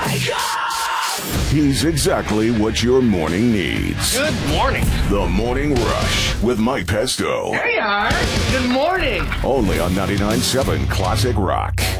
Wake up! He's exactly what your morning needs. Good morning. The Morning Rush with Mike Pesto. There you are. Good morning. Only on 99.7 Classic Rock.